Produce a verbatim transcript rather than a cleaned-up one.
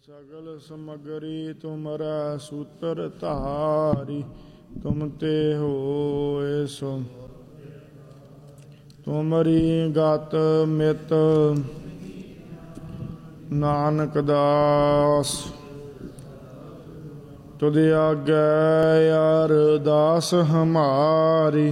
सगल समगरी तुमरा सूत्र धारी तुम ते होए सो तुमरी गत मित नानक दास तुद आज्ञा अरदास हमारी